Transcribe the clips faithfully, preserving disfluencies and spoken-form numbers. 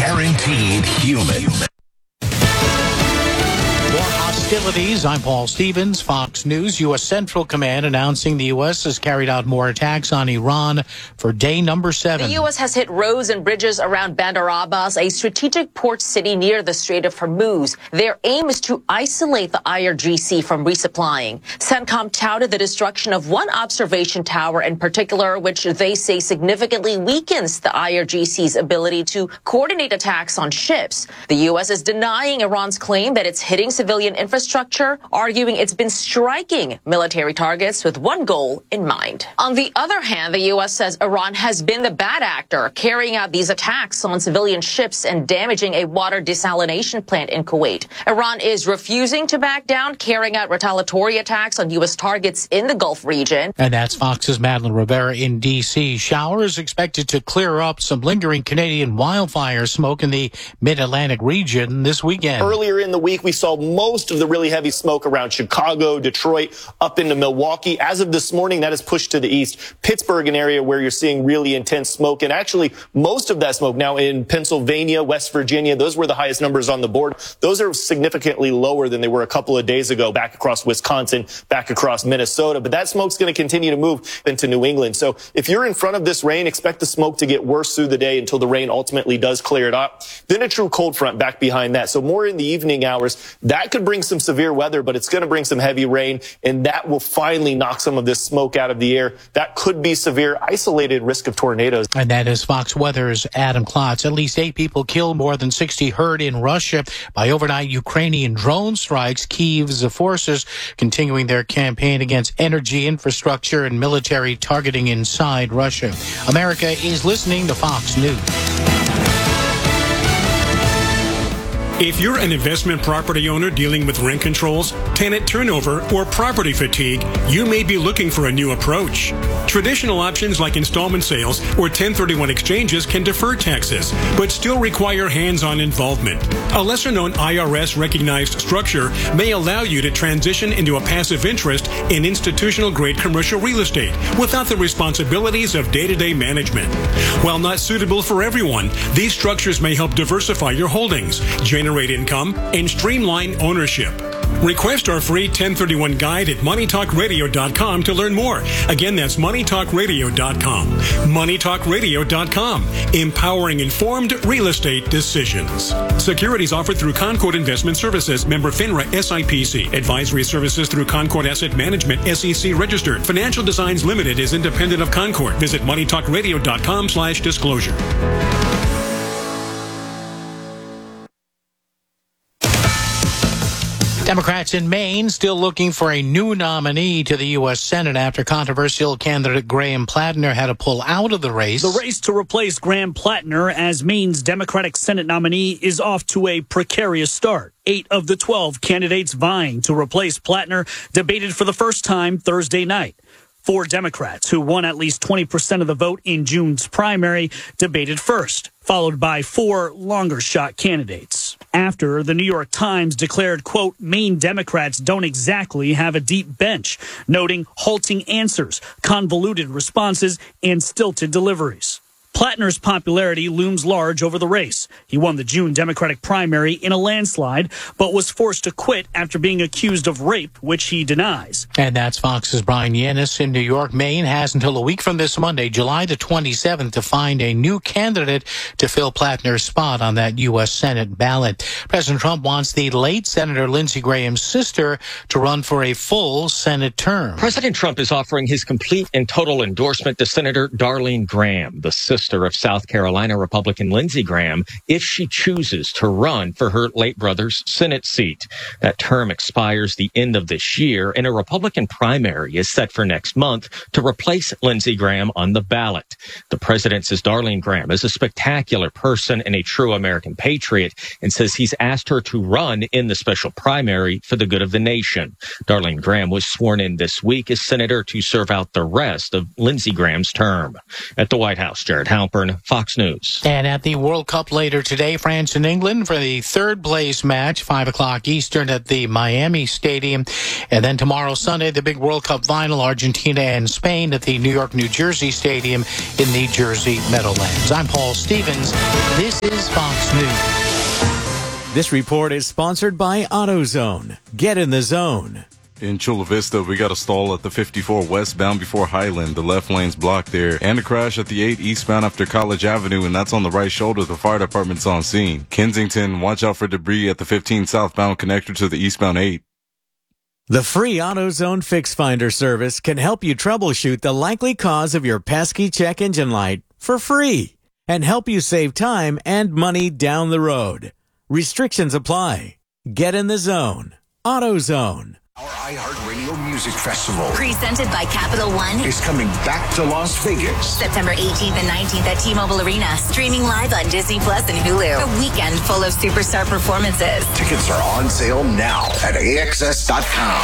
Guaranteed human. More hostilities. I'm Paul Stevens, Fox News. U S. Central Command announcing the U S has carried out more attacks on Iran for day number seven. The U S has hit roads and bridges around Bandar Abbas, a strategic port city near the Strait of Hormuz. Their aim is to isolate the I R G C from resupplying. CENTCOM touted the destruction of one observation tower in particular, which they say significantly weakens the I R G C's ability to coordinate attacks on ships. The U S is denying Iran's claim that it's hitting civilian infrastructure, arguing it's been striking military targets with one goal in mind. On the other hand, the U S says Iran has been the bad actor, carrying out these attacks on civilian ships and damaging a water desalination plant in Kuwait. Iran is refusing to back down, carrying out retaliatory attacks on U S targets in the Gulf region. And that's Fox's Madeline Rivera in D C. Showers expected to clear up some lingering Canadian wildfire smoke in the mid-Atlantic region this weekend. Earlier in the week, we saw most of the really heavy smoke around Chicago, Detroit, up into Milwaukee. As of this morning, that is pushed to the east. Pittsburgh, an area where you're seeing really intense smoke. And actually, most of that smoke now in Pennsylvania, West Virginia, those were the highest numbers on the board. Those are significantly lower than they were a couple of days ago, back across Wisconsin, back across Minnesota. But that smoke's going to continue to move into New England. So if you're in front of this rain, expect the smoke to get worse through the day until the rain ultimately does clear it up. Then a true cold front back behind that. So more in the evening hours. That could bring some severe weather, but it's going to bring some heavy rain, and that will finally knock some of this smoke out of the air. That could be severe, isolated risk of tornadoes. And that is Fox Weather's Adam Klotz. At least eight people killed, more than sixty hurt in Russia by overnight Ukrainian drone strikes. Kyiv's forces continuing their campaign against energy infrastructure and military targeting inside Russia. America is listening to Fox News. If you're an investment property owner dealing with rent controls, tenant turnover, or property fatigue, you may be looking for a new approach. Traditional options like installment sales or ten thirty-one exchanges can defer taxes, but still require hands-on involvement. A lesser-known I R S-recognized structure may allow you to transition into a passive interest in institutional-grade commercial real estate without the responsibilities of day-to-day management. While not suitable for everyone, these structures may help diversify your holdings, generate income, and streamline ownership. Request our free ten thirty-one guide at money talk radio dot com to learn more. Again, that's money talk radio dot com. money talk radio dot com. Empowering informed real estate decisions. Securities offered through Concord Investment Services. Member FINRA S I P C. Advisory services through Concord Asset Management S E C registered. Financial Designs Limited is independent of Concord. Visit money talk radio dot com slash disclosure. Democrats in Maine still looking for a new nominee to the U S. Senate after controversial candidate Graham Plattner had to pull out of the race. The race to replace Graham Plattner as Maine's Democratic Senate nominee is off to a precarious start. Eight of the twelve candidates vying to replace Plattner debated for the first time Thursday night. Four Democrats, who won at least twenty percent of the vote in June's primary, debated first, followed by four longer-shot candidates. After, the New York Times declared, quote, Maine Democrats don't exactly have a deep bench, noting halting answers, convoluted responses, and stilted deliveries. Plattner's popularity looms large over the race. He won the June Democratic primary in a landslide, but was forced to quit after being accused of rape, which he denies. And that's Fox's Brian Yanis in New York. Maine has until a week from this Monday, July the twenty-seventh, to find a new candidate to fill Plattner's spot on that U S. Senate ballot. President Trump wants the late Senator Lindsey Graham's sister to run for a full Senate term. President Trump is offering his complete and total endorsement to Senator Darlene Graham, the sister of South Carolina Republican Lindsey Graham, if she chooses to run for her late brother's Senate seat. That term expires the end of this year, and a Republican primary is set for next month to replace Lindsey Graham on the ballot. The president says Darlene Graham is a spectacular person and a true American patriot, and says he's asked her to run in the special primary for the good of the nation. Darlene Graham was sworn in this week as senator to serve out the rest of Lindsey Graham's term. At the White House, Jared Robert Halpern, Fox News. And at the World Cup later today, France and England for the third place match, five o'clock Eastern at the Miami Stadium. And then tomorrow, Sunday, the big World Cup final, Argentina and Spain at the New York, New Jersey Stadium in the Jersey Meadowlands. I'm Paul Stevens. This is Fox News. This report is sponsored by AutoZone. Get in the zone. In Chula Vista, we got a stall at the fifty-four westbound before Highland. The left lane's blocked there. And a crash at the eight eastbound after College Avenue, and that's on the right shoulder. The fire department's on scene. Kensington, watch out for debris at the fifteen southbound connector to the eastbound eight. The free AutoZone Fix Finder service can help you troubleshoot the likely cause of your pesky check engine light for free and help you save time and money down the road. Restrictions apply. Get in the zone. AutoZone. Our iHeartRadio Music Festival, presented by Capital One, is coming back to Las Vegas. September eighteenth and nineteenth at T-Mobile Arena. Streaming live on Disney Plus and Hulu. A weekend full of superstar performances. Tickets are on sale now at A X S dot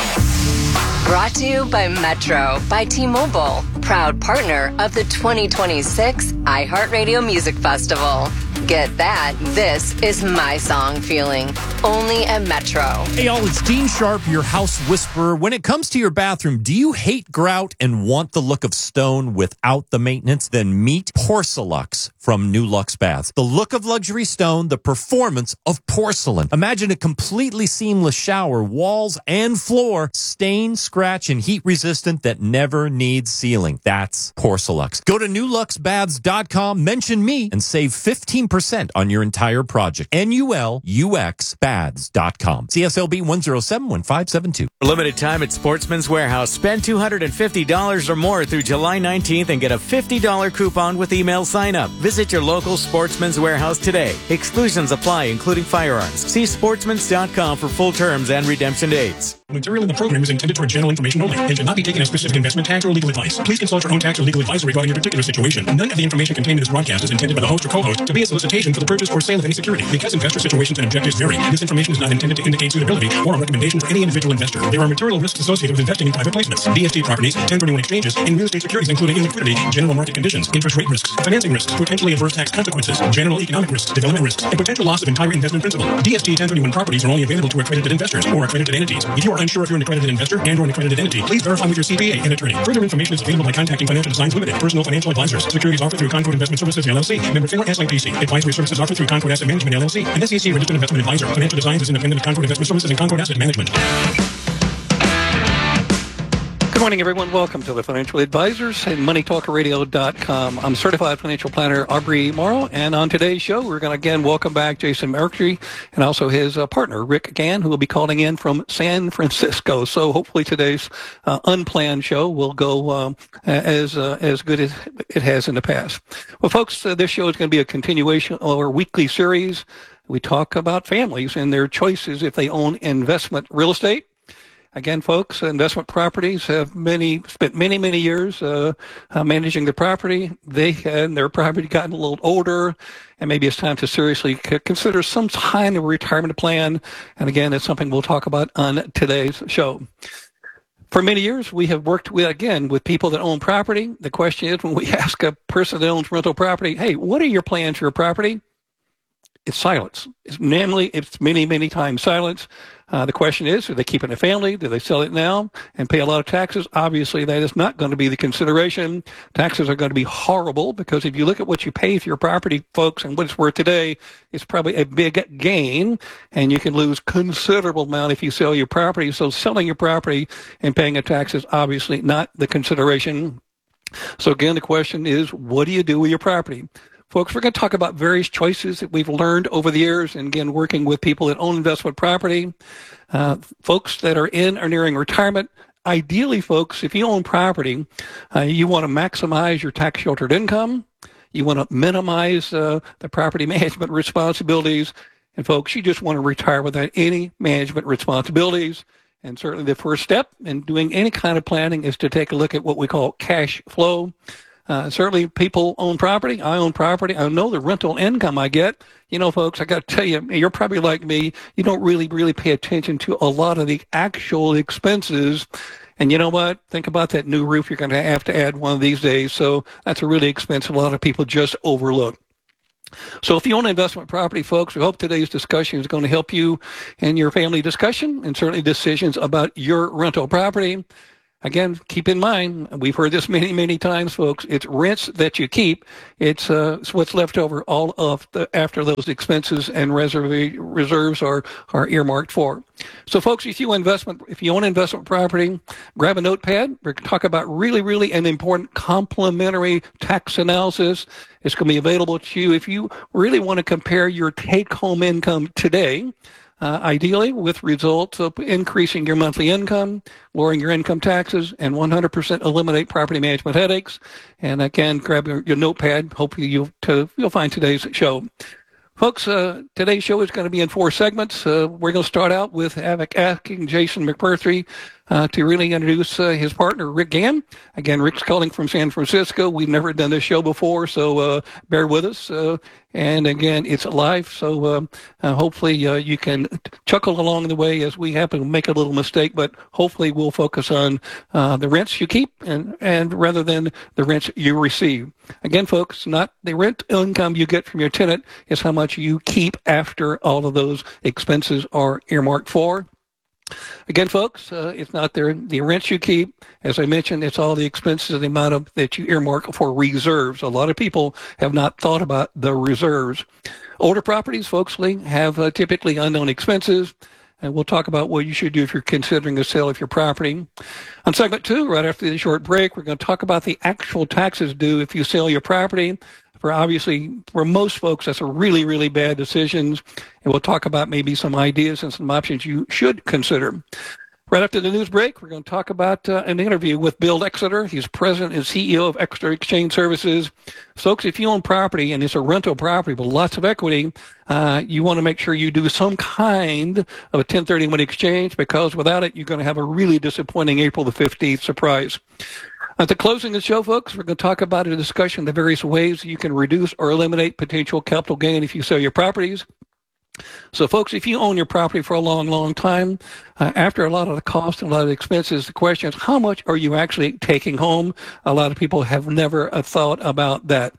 com. Brought to you by Metro by T-Mobile, proud partner of the twenty twenty-six iHeartRadio Music Festival. Get that. This is my song feeling. Only at Metro. Hey, y'all, it's Dean Sharp, your house whisperer. When it comes to your bathroom, do you hate grout and want the look of stone without the maintenance? Then meet Porcelux from New Lux Baths. The look of luxury stone, the performance of porcelain. Imagine a completely seamless shower, walls and floor, stain, scratch, and heat resistant that never needs sealing. That's Porcelux. Go to new lux baths dot com, mention me, and save fifteen percent on your entire project. N U L U X baths dot com. C S L B one zero seven one five seven two. For limited time at Sportsman's Warehouse, spend two hundred fifty dollars or more through July nineteenth and get a fifty dollars coupon with email sign-up. Visit your local Sportsman's Warehouse today. Exclusions apply, including firearms. See sportsmans dot com for full terms and redemption dates. Material in the program is intended for general information only and should not be taken as specific investment, tax, or legal advice. Please consult your own tax or legal advisor regarding your particular situation. None of the information contained in this broadcast is intended by the host or co-host to be a solicitation for the purchase or sale of any security. Because investor situations and objectives vary, this information is not intended to indicate suitability or a recommendation for any individual investor. There are material risks associated with investing in private placements, D S T properties, ten thirty-one exchanges, and real estate securities, including illiquidity, general market conditions, interest rate risks, financing risks, potentially adverse tax consequences, general economic risks, development risks, and potential loss of entire investment principal. D S T ten thirty-one properties are only available to accredited investors or accredited entities. If you are unsure if you're an accredited investor and or an accredited entity, please verify with your C P A and attorney. Further information is available by contacting Financial Designs Limited, personal financial advisors. Securities offered through Concord Investment Services, L L C, member FINRA S I P C. Advisory services offered through Concord Asset Management, L L C, and S E C registered investment advisor. Financial Designs is independent of Concord Investment Services and Concord Asset Management. Good morning, everyone. Welcome to the Financial Advisors and money talk radio dot com. I'm certified financial planner Aubrey Morrow, and on today's show, we're going to again welcome back Jason Mercury and also his uh, partner, Rick Gann, who will be calling in from San Francisco. So hopefully today's uh, unplanned show will go um, as uh, as good as it has in the past. Well, folks, uh, this show is going to be a continuation of our weekly series. We talk about families and their choices if they own investment real estate. Again, folks, investment properties have many spent many, many years uh, uh, managing the property. They and their property gotten a little older, and maybe it's time to seriously c- consider some kind of retirement plan. And again, that's something we'll talk about on today's show. For many years, we have worked with, again, with people that own property. The question is, when we ask a person that owns rental property, hey, what are your plans for your property? It's silence. It's namely, it's many, many times silence. Uh, the question is, are they keeping a family? Do they sell it now and pay a lot of taxes? Obviously, that is not going to be the consideration. Taxes are going to be horrible because if you look at what you pay for your property, folks, and what it's worth today, it's probably a big gain, and you can lose considerable amount if you sell your property. So selling your property and paying a tax is obviously not the consideration. So again, the question is, what do you do with your property? Folks, we're going to talk about various choices that we've learned over the years, and again, working with people that own investment property, uh, folks that are in or nearing retirement. Ideally, folks, if you own property, uh, you want to maximize your tax-sheltered income. You want to minimize uh, the property management responsibilities. And folks, you just want to retire without any management responsibilities. And certainly the first step in doing any kind of planning is to take a look at what we call cash flow. Uh, certainly people own property. I own property. I know the rental income I get. You know, folks, I got to tell you, you're probably like me. You don't really, really pay attention to a lot of the actual expenses. And you know what? Think about that new roof you're going to have to add one of these days. So that's a really expensive a lot of people just overlook. So if you own investment property, folks, we hope today's discussion is going to help you in your family discussion and certainly decisions about your rental property. Again, keep in mind, we've heard this many, many times, folks, it's rents that you keep. It's, uh, it's what's left over all of the, after those expenses and reserve, reserves are, are earmarked for. So folks, if you investment, if you own investment property, grab a notepad. We're going to talk about really, really an important complementary tax analysis. It's going to be available to you if you really want to compare your take-home income today, Uh, ideally with results of increasing your monthly income, lowering your income taxes, and one hundred percent eliminate property management headaches. And again, grab your, your notepad. Hopefully you'll, to, you'll find today's show. Folks, uh, today's show is going to be in four segments. Uh, we're going to start out with asking Jason McMurtry uh, to really introduce uh, his partner, Rick Gann. Again, Rick's calling from San Francisco. We've never done this show before, so uh, bear with us. Uh, and again, it's live, so uh, uh, hopefully uh, you can chuckle along the way as we happen to make a little mistake, but hopefully we'll focus on uh, the rents you keep and, and rather than the rents you receive. Again, folks, not the rent income you get from your tenant, is how much you keep after all of those expenses are earmarked for. Again, folks, uh, it's not the, the rents you keep. As I mentioned, it's all the expenses, the amount of that you earmark for reserves. A lot of people have not thought about the reserves. Older properties, folks, have uh, typically unknown expenses. And we'll talk about what you should do if you're considering a sale of your property. On segment two, right after the short break, we're going to talk about the actual taxes due if you sell your property. For obviously, for most folks, that's a really, really bad decision. And we'll talk about maybe some ideas and some options you should consider. Right after the news break, we're going to talk about uh, an interview with Bill Exeter. He's president and C E O of Exeter Exchange Services. Folks, if you own property and it's a rental property with lots of equity, uh, you want to make sure you do some kind of a ten thirty-one exchange, because without it, you're going to have a really disappointing April the fifteenth surprise. At the closing of the show, folks, we're going to talk about a discussion of the various ways you can reduce or eliminate potential capital gain if you sell your properties. So, folks, if you own your property for a long, long time, uh, after a lot of the cost and a lot of the expenses, the question is, how much are you actually taking home? A lot of people have never uh, thought about that.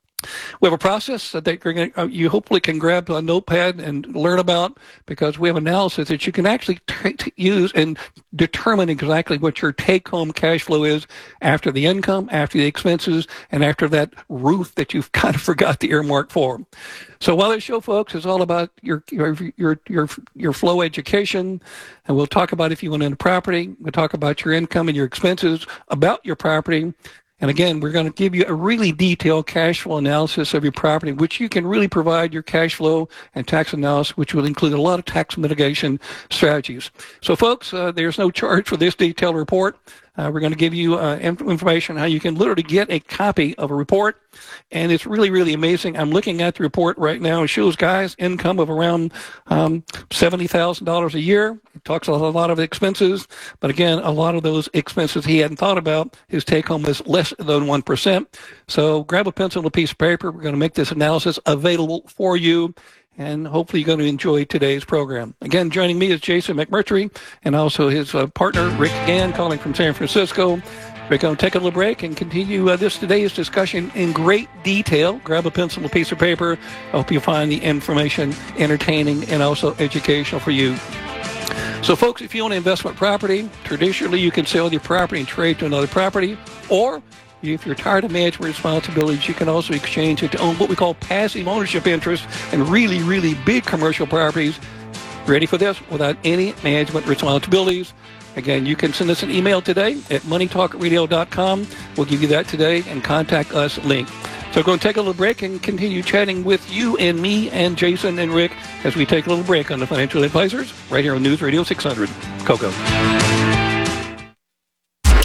We have a process that you're going to, uh, you hopefully can grab a notepad and learn about, because we have analysis that you can actually t- t- use and determine exactly what your take-home cash flow is after the income, after the expenses, and after that roof that you've kind of forgot the earmark for. So while this show, folks, is all about your your your your, your flow education, and we'll talk about if you own a property, we'll talk about your income and your expenses about your property. And again, we're going to give you a really detailed cash flow analysis of your property, which you can really provide your cash flow and tax analysis, which will include a lot of tax mitigation strategies. So, folks, uh, there's no charge for this detailed report. Uh, we're going to give you uh, information on how you can literally get a copy of a report. And it's really, really amazing. I'm looking at the report right now. It shows guys income of around um, seventy thousand dollars a year. It talks about a lot of expenses. But again, a lot of those expenses he hadn't thought about. His take home is less than one percent. So grab a pencil and a piece of paper. We're going to make this analysis available for you. And hopefully you're going to enjoy today's program. Again, joining me is Jason McMurtry and also his uh, partner, Rick Gann, calling from San Francisco. We're going to take a little break and continue uh, this today's discussion in great detail. Grab a pencil and a piece of paper. I hope you find the information entertaining and also educational for you. So, folks, if you own an investment property, traditionally you can sell your property and trade to another property, or if you're tired of management responsibilities, you can also exchange it to own what we call passive ownership interest in really, really big commercial properties. Ready for this? Without any management responsibilities. Again, you can send us an email today at money talk radio dot com. We'll give you that today, and contact us link. So we're going to take a little break and continue chatting with you and me and Jason and Rick as we take a little break on the Financial Advisors right here on News Radio six hundred. Coco.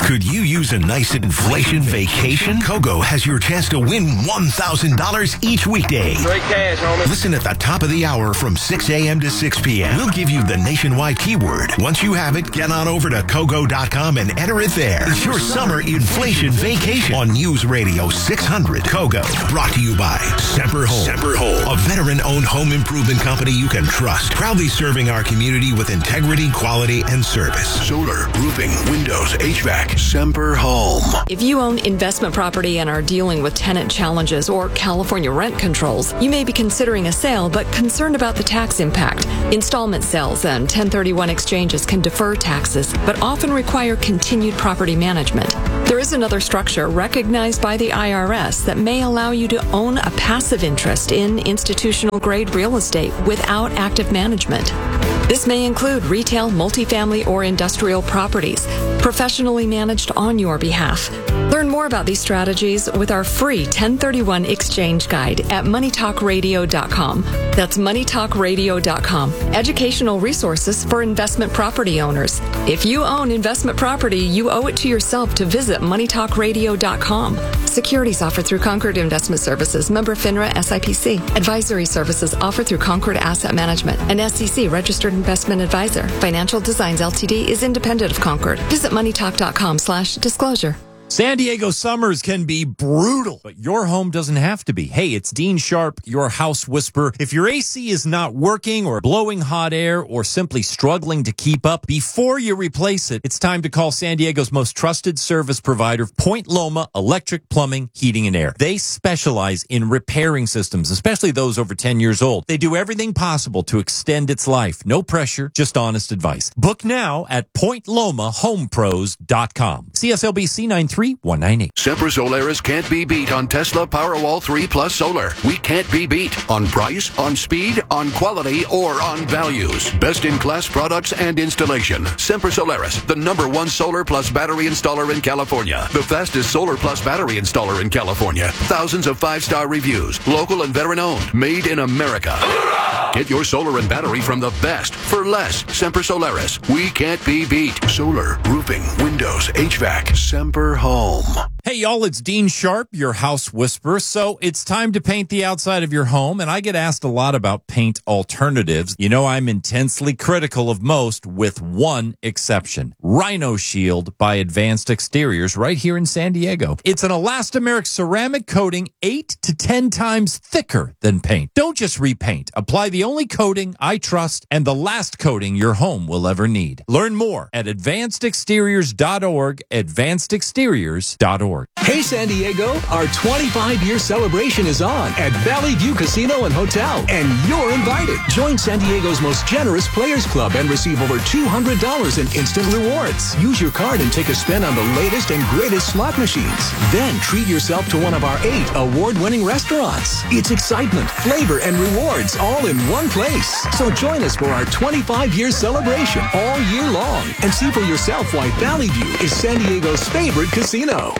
Could you use a nice inflation vacation? Kogo has your chance to win one thousand dollars each weekday. Straight cash, homie. Listen at the top of the hour from six a.m. to six p.m. We'll give you the nationwide keyword. Once you have it, get on over to Kogo dot com and enter it there. It's your summer inflation vacation on News Radio six hundred. Kogo, brought to you by Semper Home. Semper Home, a veteran-owned home improvement company you can trust. Proudly serving our community with integrity, quality, and service. Solar, roofing, windows, H V A C. Semper Home. If you own investment property and are dealing with tenant challenges or California rent controls, you may be considering a sale but concerned about the tax impact. Installment sales and ten thirty-one exchanges can defer taxes but often require continued property management. There is another structure recognized by the I R S that may allow you to own a passive interest in institutional-grade real estate without active management. This may include retail, multifamily, or industrial properties, professionally managed on your behalf. Learn more about these strategies with our free ten thirty-one exchange guide at money talk radio dot com. That's money talk radio dot com. Educational resources for investment property owners. If you own investment property, you owe it to yourself to visit money talk radio dot com. Securities offered through Concord Investment Services, member FINRA S I P C. Advisory services offered through Concord Asset Management, an S E C registered investment advisor. Financial Designs Ltd is independent of Concord. Visit money talk dot com slash disclosure. San Diego summers can be brutal, but your home doesn't have to be. Hey, it's Dean Sharp, your house whisperer. If your A C is not working or blowing hot air or simply struggling to keep up, before you replace it, it's time to call San Diego's most trusted service provider, Point Loma Electric, Plumbing, Heating, and Air. They specialize in repairing systems, especially those over ten years old. They do everything possible to extend its life. No pressure, just honest advice. Book now at point loma home pros dot com. C S L B C nine three one nine eight. Semper Solaris can't be beat on Tesla Powerwall three Plus Solar. We can't be beat on price, on speed, on quality, or on values. Best-in-class products and installation. Semper Solaris, the number one solar plus battery installer in California. The fastest solar plus battery installer in California. Thousands of five-star reviews. Local and veteran-owned. Made in America. Get your solar and battery from the best for less. Semper Solaris. We can't be beat. Solar, roofing, windows, H V A C. Semper Home. Hey, y'all, it's Dean Sharp, your house whisperer. So it's time to paint the outside of your home, and I get asked a lot about paint alternatives. You know, I'm intensely critical of most, with one exception. Rhino Shield by Advanced Exteriors right here in San Diego. It's an elastomeric ceramic coating eight to ten times thicker than paint. Don't just repaint. Apply the only coating I trust and the last coating your home will ever need. Learn more at advanced exteriors dot org, advanced exteriors dot org. Hey San Diego, our twenty-five year celebration is on at Valley View Casino and Hotel, and you're invited. Join San Diego's most generous Players Club and receive over two hundred dollars in instant rewards. Use your card and take a spin on the latest and greatest slot machines. Then treat yourself to one of our eight award-winning restaurants. It's excitement, flavor, and rewards all in one place. So join us for our twenty-five year celebration all year long and see for yourself why Valley View is San Diego's favorite casino.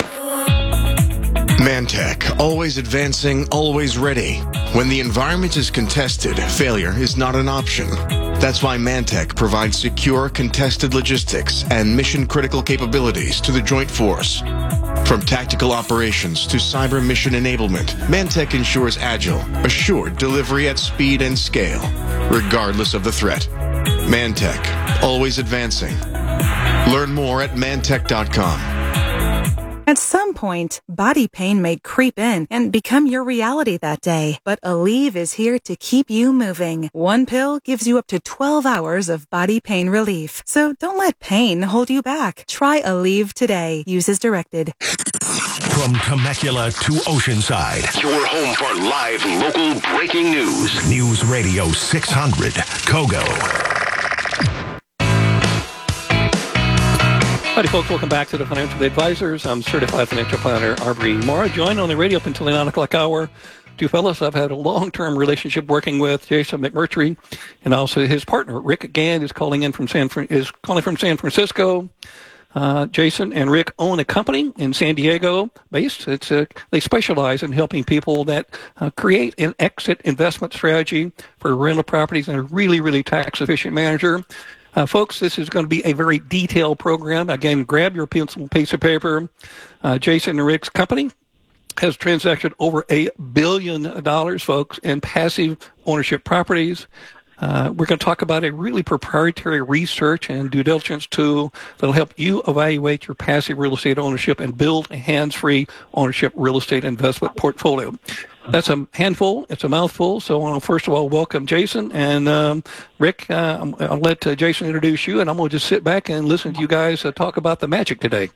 Mantech, always advancing, always ready. When the environment is contested, failure is not an option. That's why Mantech provides secure, contested logistics and mission-critical capabilities to the Joint Force. From tactical operations to cyber mission enablement, Mantech ensures agile, assured delivery at speed and scale, regardless of the threat. Mantech, always advancing. Learn more at mantech dot com. At some point, body pain may creep in and become your reality that day. But Aleve is here to keep you moving. One pill gives you up to twelve hours of body pain relief. So don't let pain hold you back. Try Aleve today. Use as directed. From Temecula to Oceanside, your home for live local breaking news. News Radio six hundred, Kogo. Howdy, folks. Welcome back to the Financial Advisors. I'm certified financial planner Aubrey Mora. Joined on the radio up until the nine o'clock hour. Two fellows I've had a long-term relationship working with, Jason McMurtry, and also his partner Rick Gand is calling in from San is calling from San Francisco. Uh, Jason and Rick own a company in San Diego based. It's a, they specialize in helping people that uh, create an exit investment strategy for rental properties and a really, really tax-efficient manager. Uh, folks, this is going to be a very detailed program. Again, grab your pencil, piece of paper. Uh, Jason and Rick's company has transacted over a billion dollars, folks, in passive ownership properties. Uh, we're going to talk about a really proprietary research and due diligence tool that'll help you evaluate your passive real estate ownership and build a hands-free ownership real estate investment portfolio. That's a handful. It's a mouthful. So I want to first of all welcome Jason and um, Rick. Uh, I'll let uh, Jason introduce you, and I'm going to just sit back and listen to you guys uh, talk about the magic today.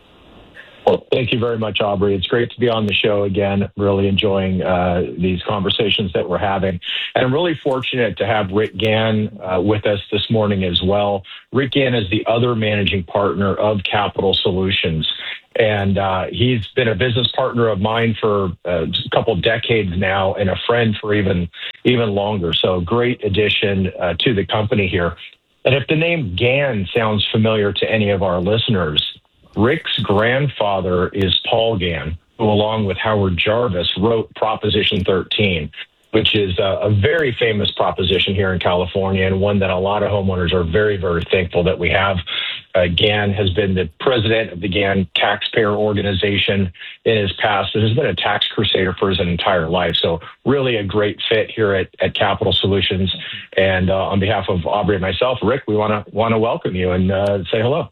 Well, thank you very much, Aubrey. It's great to be on the show again. Really enjoying uh, these conversations that we're having. And I'm really fortunate to have Rick Gann uh, with us this morning as well. Rick Gann is the other managing partner of Capital Solutions. And uh, he's been a business partner of mine for uh, a couple decades now and a friend for even, even longer. So great addition uh, to the company here. And if the name Gann sounds familiar to any of our listeners, Rick's grandfather is Paul Gann, who, along with Howard Jarvis, wrote Proposition thirteen, which is a, a very famous proposition here in California and one that a lot of homeowners are very, very thankful that we have. Uh, Gann has been the president of the Gann Taxpayer Organization in his past and has been a tax crusader for his entire life. So really a great fit here at, at Capital Solutions. And uh, on behalf of Aubrey and myself, Rick, we want to want to welcome you and uh, say hello.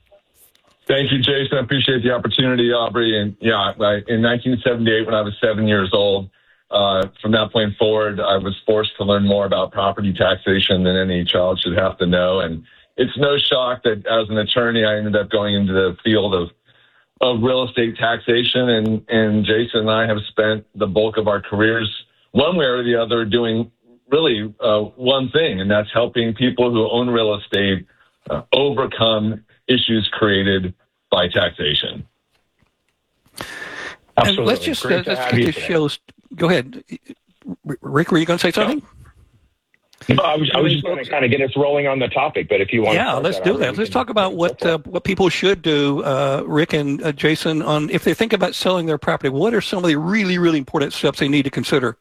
Thank you, Jason. I appreciate the opportunity, Aubrey. And yeah, in nineteen seventy-eight, when I was seven years old, uh, from that point forward, I was forced to learn more about property taxation than any child should have to know. And it's no shock that as an attorney, I ended up going into the field of of real estate taxation. And, and Jason and I have spent the bulk of our careers, one way or the other, doing really uh, one thing, and that's helping people who own real estate uh, overcome issues created by taxation. Absolutely. And let's just uh, let's get this show. Go ahead, Rick. Were you going to say something? No, I was, I was just going to kind of get us rolling on the topic, but if you want, yeah, to let's that do out, that. Let's talk about what uh, what people should do, uh, Rick and uh, Jason, on if they think about selling their property. What are some of the really, really important steps they need to consider?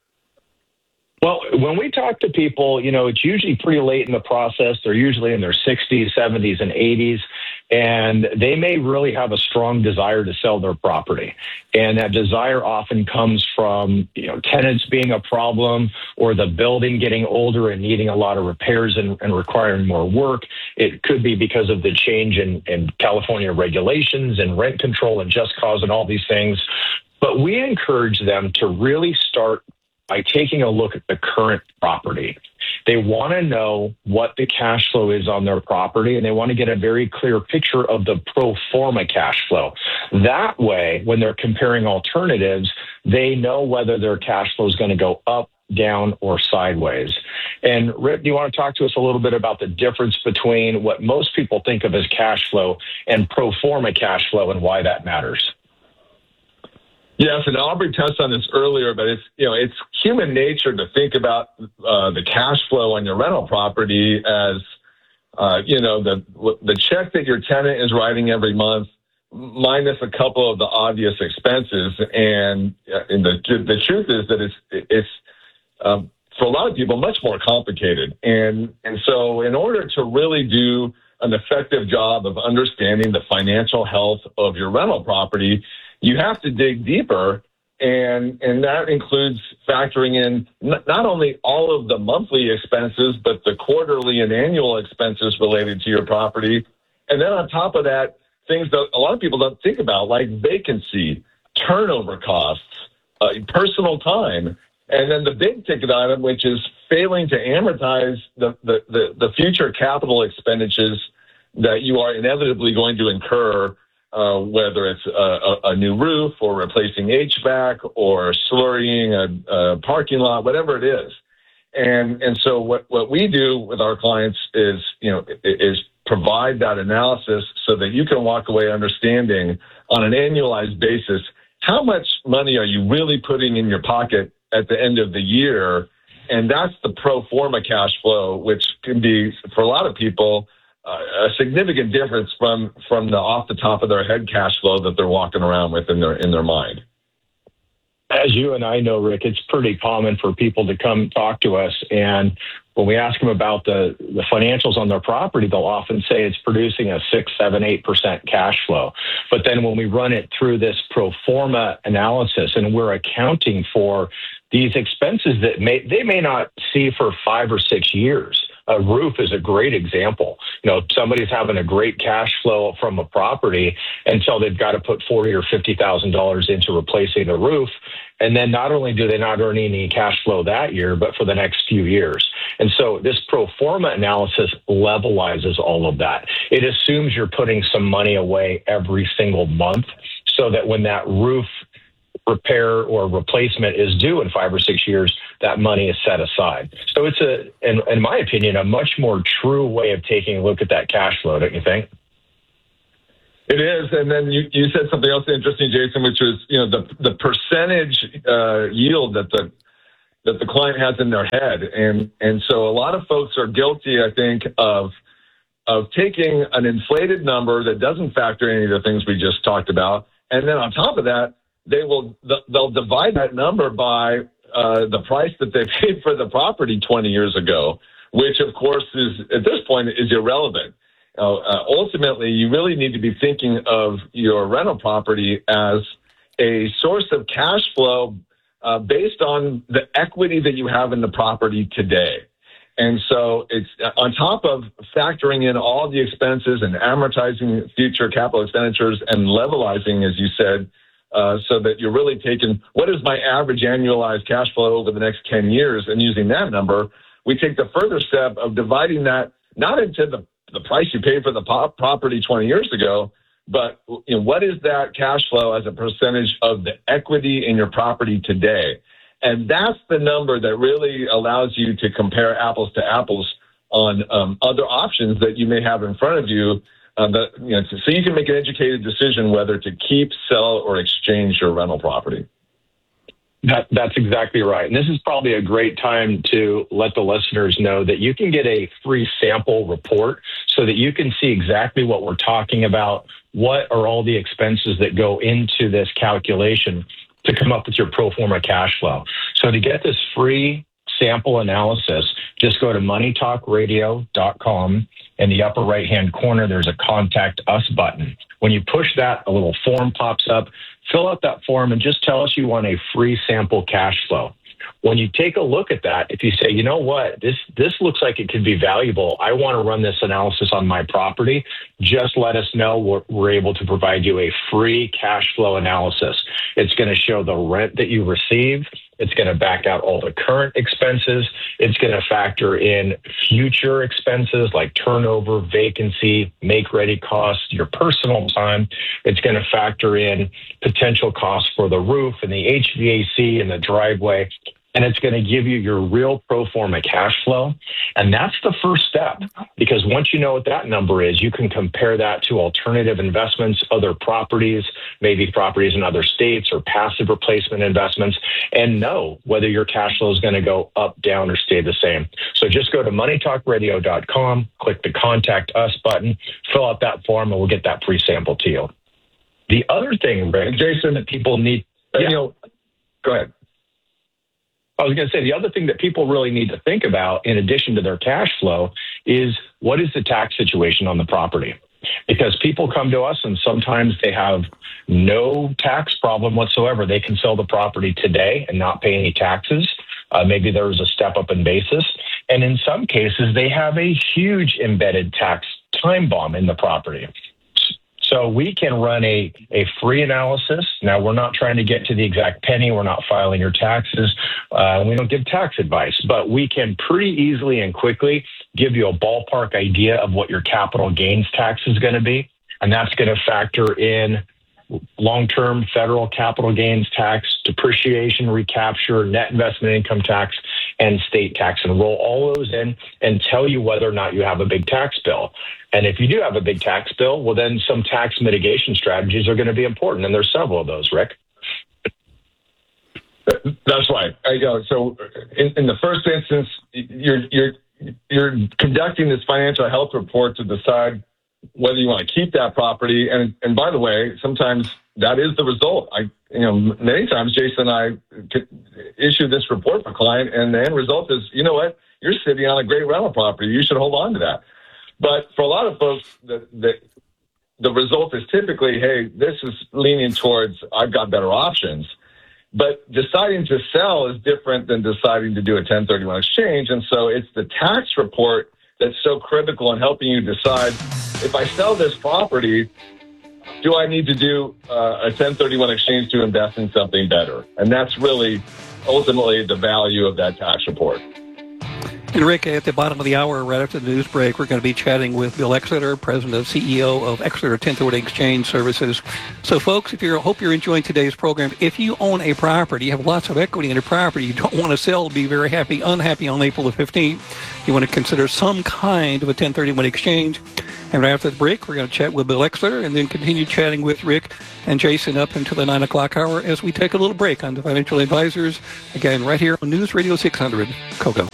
Well, when we talk to people, you know, it's usually pretty late in the process. They're usually in their sixties, seventies, and eighties, and they may really have a strong desire to sell their property. And that desire often comes from, you know, tenants being a problem or the building getting older and needing a lot of repairs and, and requiring more work. It could be because of the change in, in California regulations and rent control and just cause and all these things. But we encourage them to really start by taking a look at the current property. They want to know what the cash flow is on their property, and they want to get a very clear picture of the pro forma cash flow. That way, when they're comparing alternatives, they know whether their cash flow is going to go up, down, or sideways. And Rick, do you want to talk to us a little bit about the difference between what most people think of as cash flow and pro forma cash flow and why that matters? Yes, and Aubrey touched on this earlier, but it's, you know, it's human nature to think about uh, the cash flow on your rental property as, uh, you know, the the check that your tenant is writing every month minus a couple of the obvious expenses. And, uh, and the the truth is that it's it's um, for a lot of people much more complicated. And and so in order to really do an effective job of understanding the financial health of your rental property, you have to dig deeper, and and that includes factoring in n- not only all of the monthly expenses, but the quarterly and annual expenses related to your property. And then on top of that, things that a lot of people don't think about, like vacancy, turnover costs, uh, personal time, and then the big ticket item, which is failing to amortize the, the, the, the future capital expenditures that you are inevitably going to incur, Uh, whether it's a, a, a new roof or replacing H V A C or slurrying a, a parking lot, whatever it is. And and so what, what we do with our clients is, you know, is provide that analysis so that you can walk away understanding on an annualized basis how much money are you really putting in your pocket at the end of the year. And that's the pro forma cash flow, which can be, for a lot of people, Uh, a significant difference from from the off the top of their head cash flow that they're walking around with in their in their mind. As you and I know, Rick, it's pretty common for people to come talk to us and when we ask them about the, the financials on their property, they'll often say it's producing a six, seven, eight percent cash flow. But then when we run it through this pro forma analysis and we're accounting for these expenses that may they may not see for five or six years. A roof is a great example. You know, somebody's having a great cash flow from a property until they've got to put forty or fifty thousand dollars into replacing the roof, and then not only do they not earn any cash flow that year, but for the next few years. And so this pro forma analysis levelizes all of that. It assumes you're putting some money away every single month, so that when that roof repair or replacement is due in five or six years, that money is set aside. So it's a, in, in my opinion, a much more true way of taking a look at that cash flow, don't you think? It is. And then you, you said something else interesting, Jason, which was, you know, the, the percentage uh, yield that the, that the client has in their head. And, and so a lot of folks are guilty, I think, of, of taking an inflated number that doesn't factor any of the things we just talked about. And then on top of that, they will, they'll divide that number by uh, the price that they paid for the property twenty years ago, which of course is, at this point, is irrelevant. Uh, uh, ultimately, you really need to be thinking of your rental property as a source of cash flow uh, based on the equity that you have in the property today. And so it's on top of factoring in all the expenses and amortizing future capital expenditures and levelizing, as you said, Uh, so that you're really taking what is my average annualized cash flow over the next ten years and using that number. We take the further step of dividing that not into the, the price you paid for the pop property twenty years ago, but you know, what is that cash flow as a percentage of the equity in your property today? And that's the number that really allows you to compare apples to apples on um, other options that you may have in front of you. Uh, the, you know, so you can make an educated decision whether to keep, sell, or exchange your rental property. That, that's exactly right. And this is probably a great time to let the listeners know that you can get a free sample report so that you can see exactly what we're talking about, what are all the expenses that go into this calculation to come up with your pro forma cash flow. So to get this free sample analysis, just go to money talk radio dot com. In the upper right-hand corner, there's a Contact Us button. When you push that, a little form pops up. Fill out that form and just tell us you want a free sample cash flow. When you take a look at that, if you say, you know what, this this looks like it could be valuable, I want to run this analysis on my property, just let us know. We're, we're able to provide you a free cash flow analysis. It's going to show the rent that you receive. It's going to back out all the current expenses. It's going to factor in future expenses like turnover, vacancy, make-ready costs, your personal time. It's going to factor in potential costs for the roof and the H V A C and the driveway. And it's going to give you your real pro forma cash flow. And that's the first step, because once you know what that number is, you can compare that to alternative investments, other properties, maybe properties in other states or passive replacement investments, and know whether your cash flow is going to go up, down, or stay the same. So just go to money talk radio dot com, click the Contact Us button, fill out that form, and we'll get that free sample to you. The other thing, Rick, Jason, that people need, yeah. you know, go ahead. I was going to say the other thing that people really need to think about, in addition to their cash flow, is what is the tax situation on the property? Because people come to us and sometimes they have no tax problem whatsoever. They can sell the property today and not pay any taxes. Uh, maybe there was a step up in basis. And in some cases, they have a huge embedded tax time bomb in the property. So we can run a, a free analysis. Now, we're not trying to get to the exact penny. We're not filing your taxes. Uh, we don't give tax advice, but we can pretty easily and quickly give you a ballpark idea of what your capital gains tax is going to be. And that's going to factor in long-term federal capital gains tax, depreciation, recapture, net investment income tax, and state tax, and roll all those in and tell you whether or not you have a big tax bill. And if you do have a big tax bill, well, then some tax mitigation strategies are going to be important. And there's several of those, Rick. That's right. I go. So in, in the first instance, you're, you're, you're conducting this financial health report to decide whether you want to keep that property. And, and by the way, sometimes that is the result. I, you know, many times Jason and I issue this report for a client, and the end result is, you know what, you're sitting on a great rental property. You should hold on to that. But for a lot of folks, the, the, the result is typically, hey, this is leaning towards I've got better options. But deciding to sell is different than deciding to do a ten thirty-one exchange. And so it's the tax report that's so critical in helping you decide, if I sell this property, do I need to do uh, a ten thirty-one exchange to invest in something better? And that's really ultimately the value of that tax report. And Rick, at the bottom of the hour, right after the news break, we're going to be chatting with Bill Exeter, President and C E O of Exeter ten thirty-one Exchange Services. So, folks, if you hope you're enjoying today's program, if you own a property, you have lots of equity in your property, you don't want to sell, be very happy, unhappy on April the fifteenth, you want to consider some kind of a ten thirty-one exchange. And right after the break, we're going to chat with Bill Exeter and then continue chatting with Rick and Jason up until the nine o'clock hour as we take a little break on the Financial Advisors. Again, right here on News Radio six hundred, Kogo.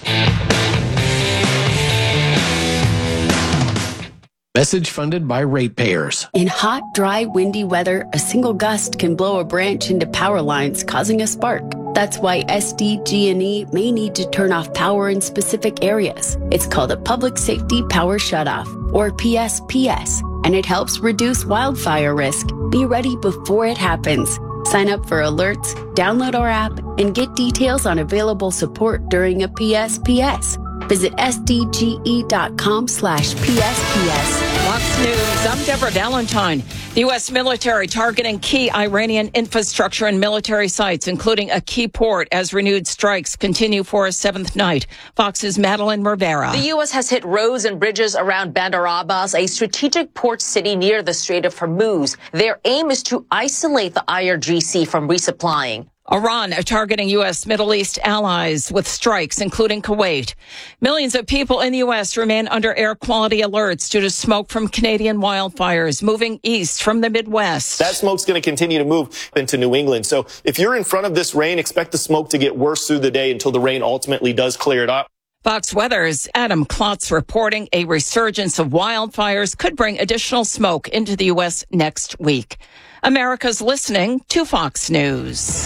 Message funded by ratepayers. In hot, dry, windy weather, a single gust can blow a branch into power lines, causing a spark. That's why S D G and E may need to turn off power in specific areas. It's called a Public Safety Power Shutoff, or P S P S, and it helps reduce wildfire risk. Be ready before it happens. Sign up for alerts, download our app, and get details on available support during a P S P S. Visit sdge.com slash PSPS. Fox News, I'm Deborah Valentine. The U S military targeting key Iranian infrastructure and military sites, including a key port, as renewed strikes continue for a seventh night. Fox's Madeline Rivera. The U S has hit roads and bridges around Bandar Abbas, a strategic port city near the Strait of Hormuz. Their aim is to isolate the I R G C from resupplying. Iran targeting U S Middle East allies with strikes, including Kuwait. Millions of people in the U S remain under air quality alerts due to smoke from Canadian wildfires moving east from the Midwest. That smoke's going to continue to move into New England. So if you're in front of this rain, expect the smoke to get worse through the day until the rain ultimately does clear it up. Fox Weather's Adam Klotz reporting a resurgence of wildfires could bring additional smoke into the U S next week. America's listening to Fox News.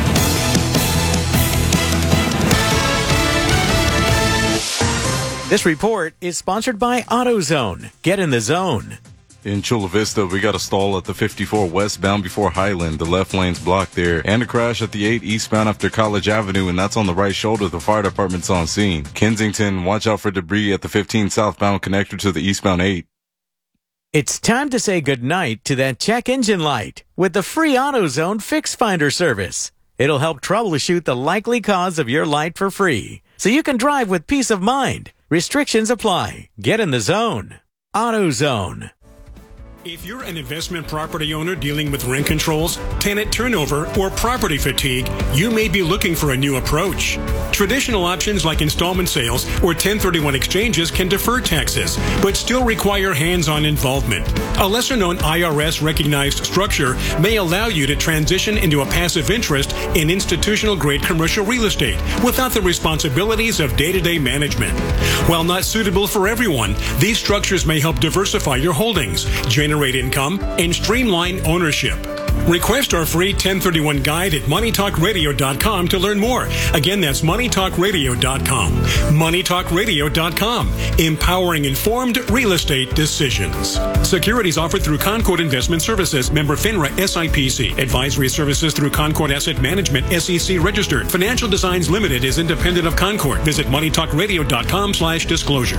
This report is sponsored by AutoZone. Get in the zone. In Chula Vista, we got a stall at the fifty-four westbound before Highland. The left lane's blocked there. And a crash at the eight eastbound after College Avenue, and that's on the right shoulder. The fire department's on scene. Kensington, watch out for debris at the fifteen southbound connector to the eastbound eight. It's time to say goodnight to that check engine light with the free AutoZone Fix Finder service. It'll help troubleshoot the likely cause of your light for free, so you can drive with peace of mind. Restrictions apply. Get in the zone. AutoZone. If you're an investment property owner dealing with rent controls, tenant turnover, or property fatigue, you may be looking for a new approach. Traditional options like installment sales or ten thirty-one exchanges can defer taxes, but still require hands-on involvement. A lesser-known I R S-recognized structure may allow you to transition into a passive interest in institutional-grade commercial real estate without the responsibilities of day-to-day management. While not suitable for everyone, these structures may help diversify your holdings, generate income, and streamline ownership. Request our free ten thirty-one guide at money talk radio dot com to learn more. Again, that's money talk radio dot com. money talk radio dot com. Empowering informed real estate decisions. Securities offered through Concord Investment Services, member FINRA S I P C. Advisory services through Concord Asset Management, S E C registered. Financial Designs Limited is independent of Concord. Visit money talk radio dot com slash disclosure.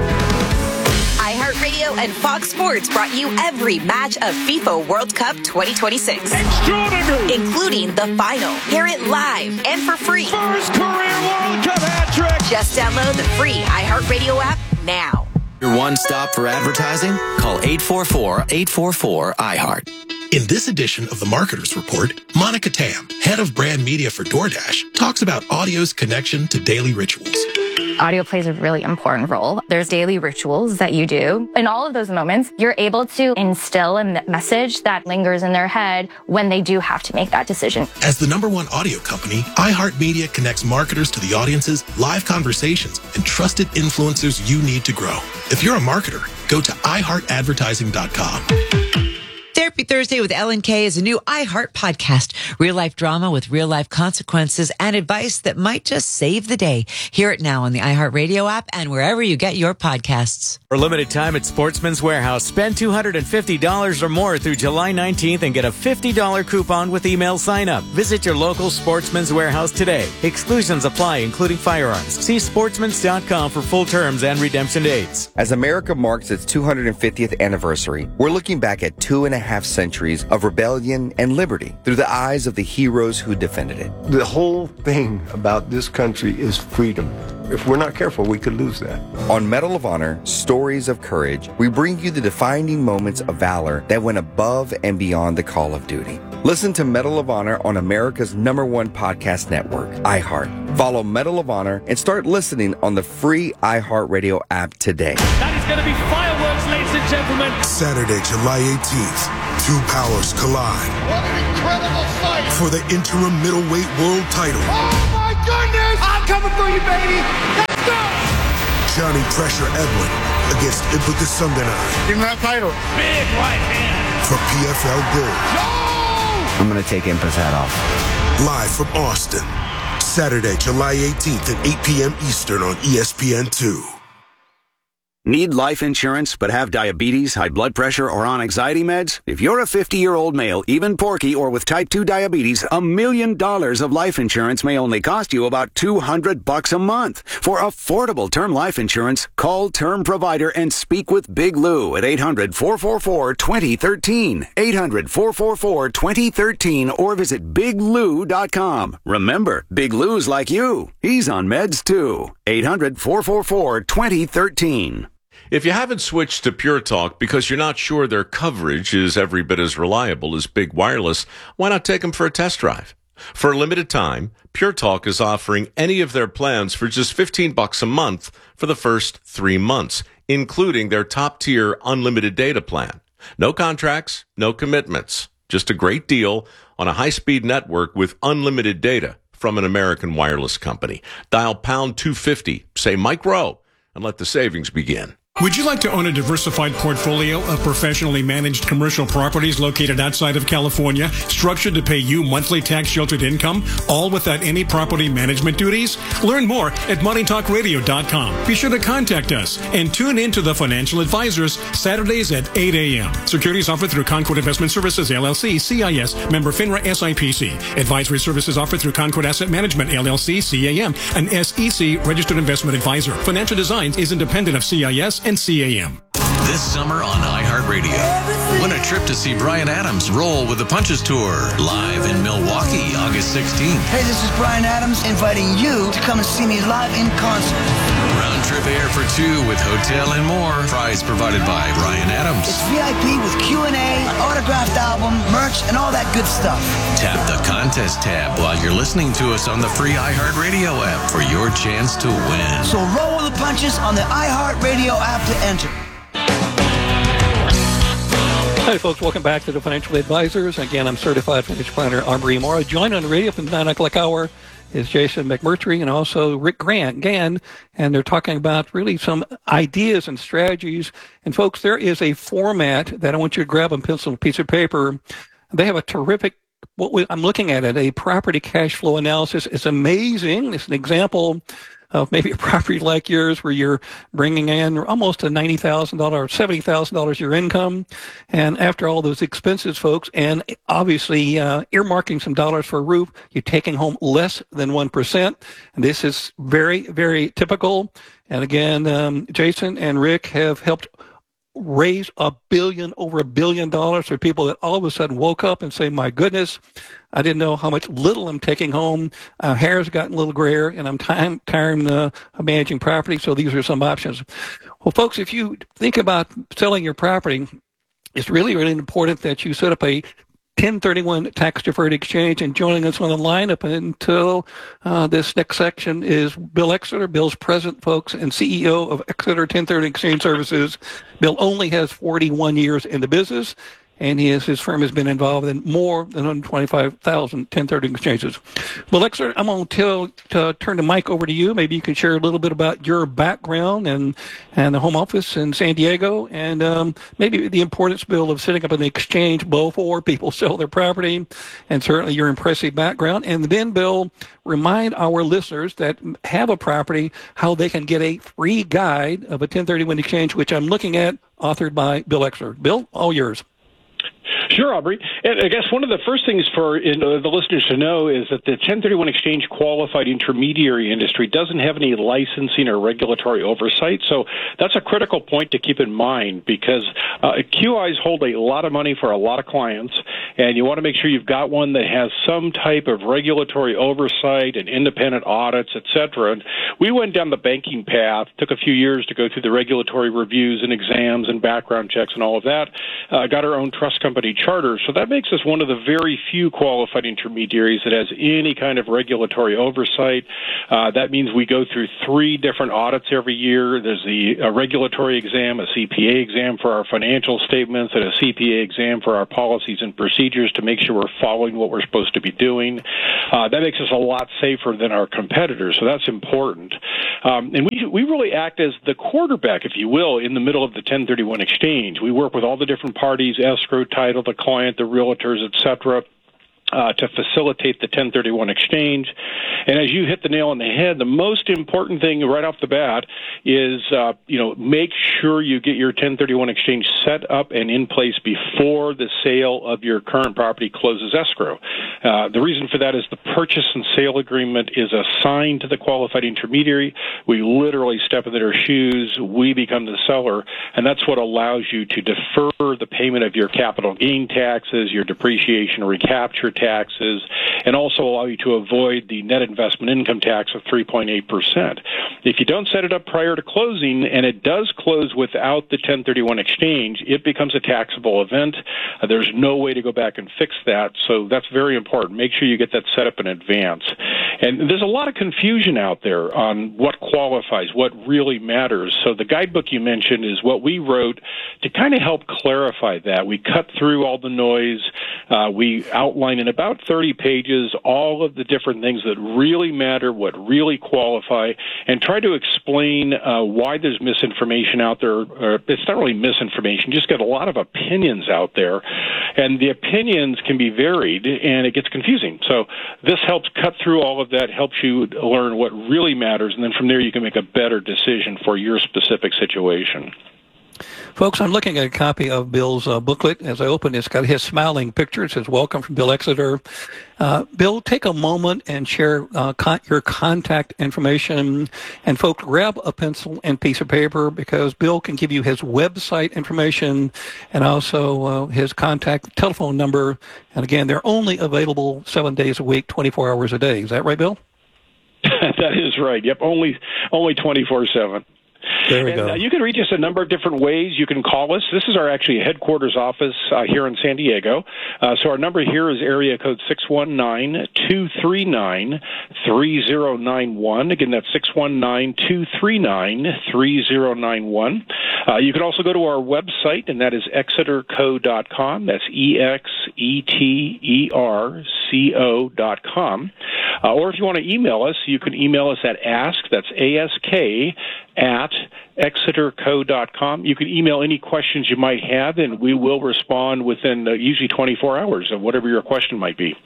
iHeartRadio and Fox Sports brought you every match of FIFA World Cup twenty twenty-six. Extraordinary! Including the final. Hear it live and for free. First career World Cup hat trick! Just download the free iHeartRadio app now. Your one stop for advertising? Call eight four four, eight four four, I heart. In this edition of the Marketer's Report, Monica Tam, head of brand media for DoorDash, talks about audio's connection to daily rituals. Audio plays a really important role. There's daily rituals that you do. In all of those moments, you're able to instill a message that lingers in their head when they do have to make that decision. As the number one audio company, iHeartMedia connects marketers to the audiences, live conversations, and trusted influencers you need to grow. If you're a marketer, go to i heart advertising dot com. Therapy Thursday with Ellen Kay is a new iHeart podcast. Real-life drama with real-life consequences and advice that might just save the day. Hear it now on the iHeartRadio app and wherever you get your podcasts. For a limited time at Sportsman's Warehouse, spend two hundred fifty dollars or more through July nineteenth and get a fifty dollars coupon with email sign-up. Visit your local Sportsman's Warehouse today. Exclusions apply, including firearms. See sportsmans dot com for full terms and redemption dates. As America marks its two hundred fiftieth anniversary, we're looking back at two and a half centuries of rebellion and liberty through the eyes of the heroes who defended it. The whole thing about this country is freedom. If we're not careful, we could lose that. On Medal of Honor, Stories of Courage, we bring you the defining moments of valor that went above and beyond the call of duty. Listen to Medal of Honor on America's number one podcast network, iHeart. Follow Medal of Honor and start listening on the free iHeartRadio app today. That is going to be fireworks, ladies and gentlemen. Saturday, July eighteenth, two powers collide. What an incredible fight. For the interim middleweight world title. Oh my goodness! I'm coming for you, baby. Let's go! Johnny Pressure Edwin against Ibuka Sundanar. Give him that title. Big right hand. For P F L Gold. No! I'm going to take Impa's hat off. Live from Austin. Saturday, July eighteenth at eight p.m. Eastern on E S P N two. Need life insurance but have diabetes, high blood pressure, or on anxiety meds? If you're a fifty-year-old male, even porky, or with type two diabetes, a million dollars of life insurance may only cost you about two hundred bucks a month. For affordable term life insurance, call Term Provider and speak with Big Lou at eight hundred, four four four, two zero one three, eight hundred, four four four, two zero one three, or visit big lou dot com. Remember, Big Lou's like you. He's on meds too. eight hundred, four four four, two zero one three. If you haven't switched to Pure Talk because you're not sure their coverage is every bit as reliable as Big Wireless, why not take them for a test drive? For a limited time, Pure Talk is offering any of their plans for just fifteen bucks a month for the first three months, including their top-tier unlimited data plan. No contracts, no commitments. Just a great deal on a high-speed network with unlimited data from an American wireless company. Dial pound two fifty, say Mike Rowe, and let the savings begin. Would you like to own a diversified portfolio of professionally managed commercial properties located outside of California, structured to pay you monthly tax-sheltered income, all without any property management duties? Learn more at money talk radio dot com. Be sure to contact us and tune in to The Financial Advisors Saturdays at eight a.m. Securities offered through Concord Investment Services, L L C, C I S, member FINRA S I P C. Advisory services offered through Concord Asset Management, L L C, C A M, an S E C registered investment advisor. Financial Designs is independent of C I S and C A M. This summer on iHeartRadio, win a trip to see Bryan Adams roll with the Punches Tour live in Milwaukee, August sixteenth. Hey, this is Bryan Adams inviting you to come and see me live in concert. Round trip air for two with hotel and more. Prize provided by Bryan Adams. It's V I P with Q and A, an autographed album, merch, and all that good stuff. Tap the contest tab while you're listening to us on the free iHeartRadio app for your chance to win. So roll with the punches on the iHeartRadio app to enter. Hi, folks. Welcome back to the Financial Advisors. Again, I'm certified financial planner Aubrey Mora. Joined on the radio from the nine o'clock hour is Jason McMurtry and also Rick Grant, Gann, and they're talking about really some ideas and strategies. And, folks, there is a format that I want you to grab a pencil and a piece of paper. They have a terrific, what we, I'm looking at it, a property cash flow analysis. It's amazing. It's an example of maybe a property like yours where you're bringing in almost a ninety thousand dollars, seventy thousand dollars your income. And after all those expenses, folks, and obviously uh, earmarking some dollars for a roof, you're taking home less than one percent. And this is very, very typical. And again, um, Jason and Rick have helped raise a billion, over a billion dollars for people that all of a sudden woke up and say, my goodness, I didn't know how much little I'm taking home. Uh, hair's gotten a little grayer, and I'm time, tired uh, of managing property, so these are some options. Well, folks, if you think about selling your property, it's really, really important that you set up a ten thirty-one tax-deferred exchange. And joining us on the line up until uh, this next section is Bill Exeter. Bill's president, folks, and C E O of Exeter ten thirty Exchange Services. Bill only has forty-one years in the business, and he is, his firm has been involved in more than one hundred twenty-five thousand ten thirty exchanges. Well, Exeter, I'm going to, to turn the mic over to you. Maybe you can share a little bit about your background and, and the home office in San Diego, and um, maybe the importance, Bill, of setting up an exchange before people sell their property, and certainly your impressive background. And then, Bill, remind our listeners that have a property how they can get a free guide of a ten thirty-one exchange, which I'm looking at, authored by Bill Exeter. Bill, all yours. Sure, Aubrey. And I guess one of the first things for you know, the listeners to know is that the ten thirty-one exchange qualified intermediary industry doesn't have any licensing or regulatory oversight. So that's a critical point to keep in mind, because uh, Q Is hold a lot of money for a lot of clients, and you want to make sure you've got one that has some type of regulatory oversight and independent audits, et cetera. And we went down the banking path, took a few years to go through the regulatory reviews and exams and background checks and all of that, uh, got our own trust company charter. So that makes us one of the very few qualified intermediaries that has any kind of regulatory oversight. Uh, that means we go through three different audits every year. There's the a regulatory exam, a C P A exam for our financial statements, and a C P A exam for our policies and procedures to make sure we're following what we're supposed to be doing. Uh, that makes us a lot safer than our competitors, so that's important. Um, and we we really act as the quarterback, if you will, in the middle of the ten thirty-one exchange. We work with all the different parties, escrow, title, the client, the realtors, et cetera, Uh, to facilitate the ten thirty-one exchange. And as you hit the nail on the head, the most important thing right off the bat is, uh, you know, make sure you get your ten thirty-one exchange set up and in place before the sale of your current property closes escrow. Uh, the reason for that is the purchase and sale agreement is assigned to the qualified intermediary. We literally step into their shoes. We become the seller, and that's what allows you to defer the payment of your capital gain taxes, your depreciation and recapture taxes, and also allow you to avoid the net investment income tax of three point eight percent. If you don't set it up prior to closing, and it does close without the ten thirty-one exchange, it becomes a taxable event. Uh, there's no way to go back and fix that, so that's very important. Make sure you get that set up in advance. And there's a lot of confusion out there on what qualifies, what really matters. So the guidebook you mentioned is what we wrote to kind of help clarify that. We cut through all the noise. Uh, we outline in about thirty pages all of the different things that really matter, what really qualify, and try to explain uh, why there's misinformation out there. Or it's not really misinformation, just got a lot of opinions out there, and the opinions can be varied, and it gets confusing. So this helps cut through all of that, helps you learn what really matters, and then from there you can make a better decision for your specific situation. Folks, I'm looking at a copy of Bill's uh, booklet. As I open it, it's got his smiling picture. It says, "Welcome from Bill Exeter." Uh, Bill, take a moment and share uh, con- your contact information. And folks, grab a pencil and piece of paper, because Bill can give you his website information and also uh, his contact telephone number. And again, they're only available seven days a week, twenty-four hours a day. Is that right, Bill? That is right. Yep, only only twenty-four seven. There we and, go. Uh, you can reach us a number of different ways. You can call us. This is our actually headquarters office uh, here in San Diego. Uh, so our number here is area code six one nine, two three nine, three zero nine one. Again, that's six one nine, two three nine, three zero nine one. Uh, you can also go to our website, and that is exeter co dot com. That's E X E T E R C O dot com. Uh, or if you want to email us, you can email us at ask, that's A S K, at exeter co dot com. You can email any questions you might have, and we will respond within uh, usually twenty-four hours of whatever your question might be.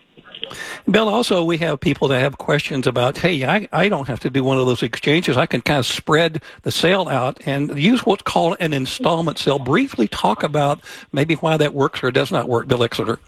Bill, also we have people that have questions about, hey, I, I don't have to do one of those exchanges. I can kind of spread the sale out and use what's called an installment sale. Briefly talk about maybe why that works or does not work, Bill Exeter.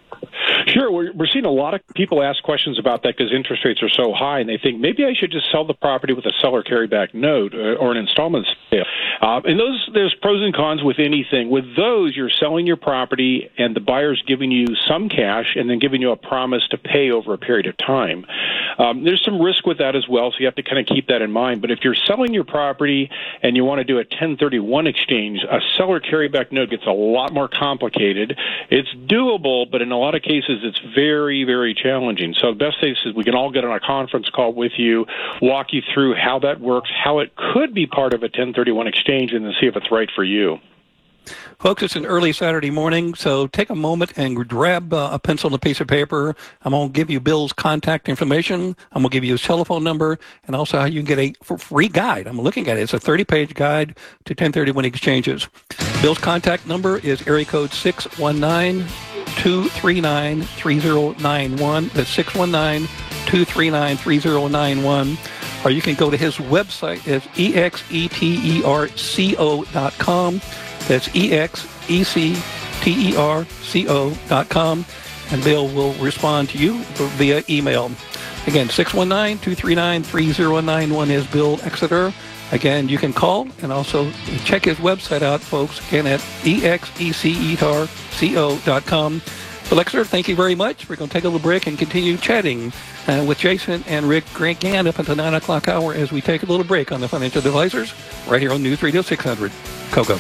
Sure. We're, we're seeing a lot of people ask questions about that because interest rates are so high, and they think maybe I should just sell the property with a seller carryback note or, or an installment sale. Uh, and those, there's pros and cons with anything. With those, you're selling your property and the buyer's giving you some cash and then giving you a promise to pay over a period of time. Um, there's some risk with that as well, so you have to kind of keep that in mind. But if you're selling your property and you want to do a ten thirty-one exchange, a seller carryback note gets a lot more complicated. It's doable, but in a lot of cases, it's very, very challenging. So the best case is we can all get on a conference call with you, walk you through how that works, how it could be part of a ten thirty-one exchange, and then see if it's right for you. Folks, it's an early Saturday morning, so take a moment and grab uh, a pencil and a piece of paper. I'm going to give you Bill's contact information. I'm going to give you his telephone number and also how you can get a free guide. I'm looking at it. It's a thirty-page guide to ten thirty-one exchanges. Bill's contact number is area code six one nine, two three nine, three zero nine one. That's six one nine, two three nine, three zero nine one. Or you can go to his website. It's E X E T E R C O dot com. That's E X E C T E R C O dot com, and Bill will respond to you via email. Again, six one nine, two three nine, three zero nine one is Bill Exeter. Again, you can call and also check his website out, folks, again at E X E C E T R C O dot com. Bill Exeter, thank you very much. We're going to take a little break and continue chatting uh, with Jason and Rick Gann up at the nine o'clock hour as we take a little break on the Financial Advisors right here on News Radio six hundred. Coco.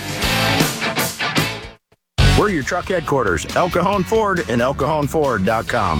We're your truck headquarters, El Cajon Ford and El Cajon Ford dot com.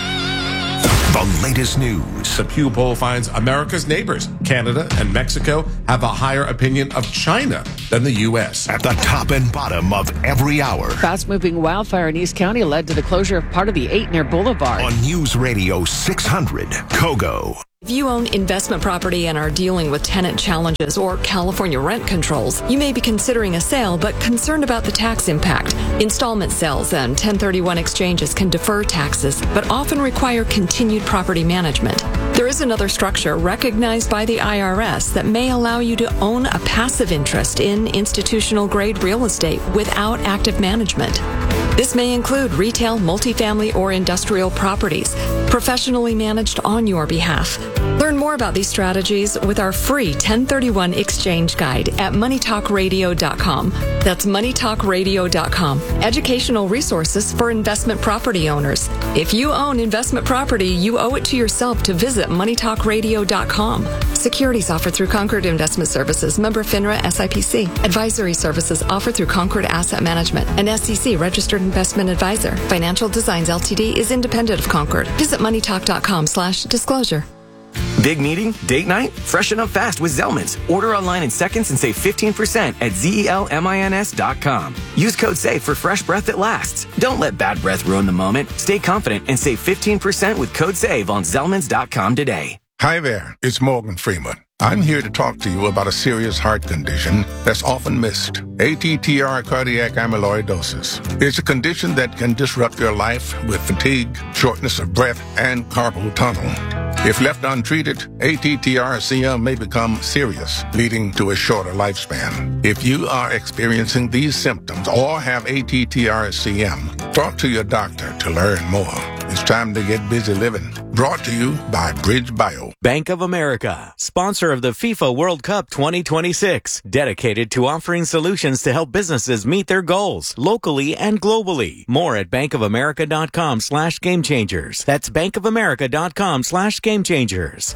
The latest news. The Pew poll finds America's neighbors, Canada and Mexico, have a higher opinion of China than the U S. At the top and bottom of every hour. Fast-moving wildfire in East County led to the closure of part of the eight near Boulevard. On News Radio six hundred, Kogo. If you own investment property and are dealing with tenant challenges or California rent controls, you may be considering a sale but concerned about the tax impact. Installment sales and ten thirty-one exchanges can defer taxes but often require continued property management. There is another structure recognized by the I R S that may allow you to own a passive interest in institutional-grade real estate without active management. This may include retail, multifamily, or industrial properties, professionally managed on your behalf. Learn more about these strategies with our free ten thirty-one exchange guide at money talk radio dot com. That's money talk radio dot com. Educational resources for investment property owners. If you own investment property, you owe it to yourself to visit money talk radio dot com. Securities offered through Concord Investment Services, member FINRA S I P C. Advisory services offered through Concord Asset Management, an S E C registered investment advisor. Financial Designs Ltd is independent of Concord. Visit money talk dot com slash disclosure. Big meeting? Date night? Freshen up fast with Zelmin's. Order online in seconds and save fifteen percent at zelmins dot com. Use code SAVE for fresh breath that lasts. Don't let bad breath ruin the moment. Stay confident and save fifteen percent with code SAVE on zelmins dot com today. Hi there, it's Morgan Freeman. I'm here to talk to you about a serious heart condition that's often missed. A T T R cardiac amyloidosis. It's a condition that can disrupt your life with fatigue, shortness of breath, and carpal tunnel. If left untreated, A T T R C M may become serious, leading to a shorter lifespan. If you are experiencing these symptoms or have A T T R C M, talk to your doctor to learn more. It's time to get busy living. Brought to you by Bridge Bio. Bank of America, sponsor of the FIFA World Cup twenty twenty-six, dedicated to offering solutions to help businesses meet their goals locally and globally. More at bankofamerica.com slash game changers. That's bankofamerica.com slash game changers.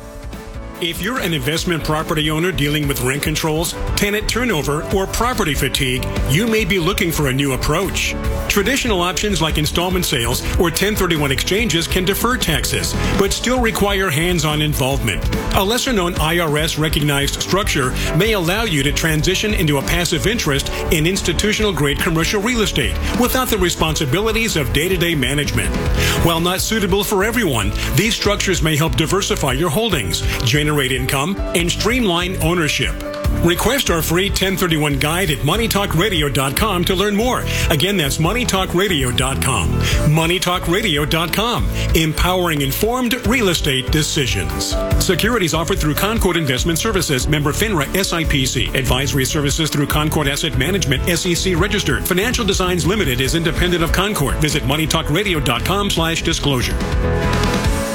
If you're an investment property owner dealing with rent controls, tenant turnover, or property fatigue, you may be looking for a new approach. Traditional options like installment sales or ten thirty-one exchanges can defer taxes, but still require hands-on involvement. A lesser-known I R S-recognized structure may allow you to transition into a passive interest in institutional-grade commercial real estate without the responsibilities of day-to-day management. While not suitable for everyone, these structures may help diversify your holdings, generate income, and streamline ownership. Request our free ten thirty-one guide at money talk radio dot com to learn more. Again, that's money talk radio dot com. money talk radio dot com. Empowering informed real estate decisions. Securities offered through Concord Investment Services, member FINRA S I P C. Advisory services through Concord Asset Management, S E C registered. Financial Designs Limited is independent of Concord. Visit money talk radio dot com slash disclosure.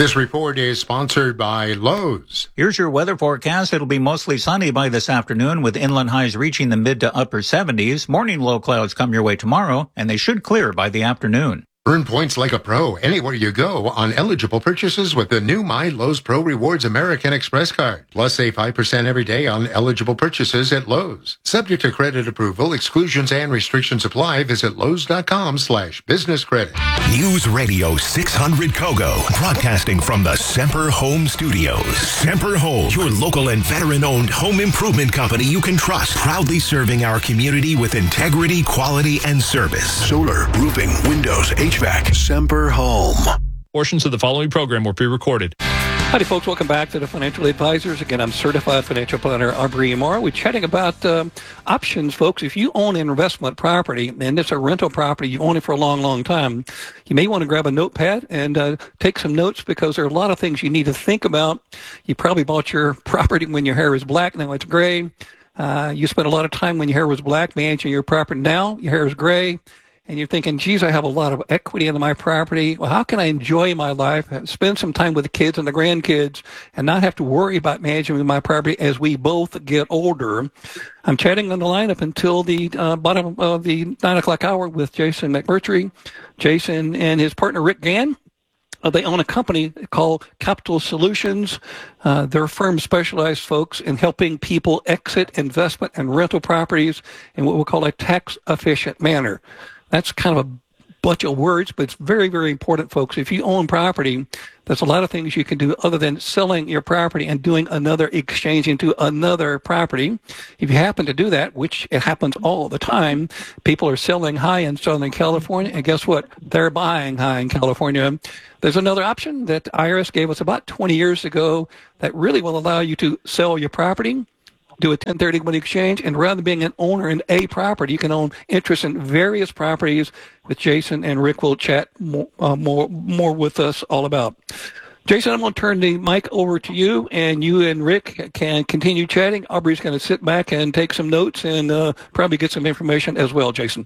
This report is sponsored by Lowe's. Here's your weather forecast. It'll be mostly sunny by this afternoon with inland highs reaching the mid to upper seventies. Morning low clouds come your way tomorrow, and they should clear by the afternoon. Earn points like a pro anywhere you go on eligible purchases with the new My Lowe's Pro Rewards American Express card. Plus, save five percent every day on eligible purchases at Lowe's. Subject to credit approval, exclusions and restrictions apply. Visit Lowe's.com slash business credit. News Radio six hundred Kogo, broadcasting from the Semper Home Studios. Semper Home, your local and veteran-owned home improvement company you can trust. Proudly serving our community with integrity, quality, and service. Solar, roofing, windows, H V A C, Semper Home. Portions of the following program were pre-recorded. Howdy, folks. Welcome back to the Financial Advisors. Again, I'm certified financial planner Aubrey Morrow. We're chatting about um, options, folks. If you own an investment property and it's a rental property, you own it for a long, long time, you may want to grab a notepad and uh, take some notes because there are a lot of things you need to think about. You probably bought your property when your hair was black, now it's gray. Uh, you spent a lot of time when your hair was black managing your property. Now your hair is gray. And you're thinking, geez, I have a lot of equity in my property. Well, how can I enjoy my life, spend some time with the kids and the grandkids, and not have to worry about managing my property as we both get older? I'm chatting on the line up until the uh, bottom of the nine o'clock hour with Jason McMurtry. Jason and his partner, Rick Gann. Uh, they own a company called Capital Solutions. Uh, their firm specialized, folks, in helping people exit investment and rental properties in what we call a tax-efficient manner. That's kind of a bunch of words, but it's very, very important, folks. If you own property, there's a lot of things you can do other than selling your property and doing another exchange into another property. If you happen to do that, which it happens all the time, people are selling high in Southern California, and guess what? They're buying high in California. There's another option that I R S gave us about twenty years ago that really will allow you to sell your property, do a ten thirty-one exchange, and rather than being an owner in a property, you can own interest in various properties, which Jason and Rick will chat more, uh, more, more with us all about. Jason, I'm going to turn the mic over to you, and you and Rick can continue chatting. Aubrey's going to sit back and take some notes and uh, probably get some information as well, Jason.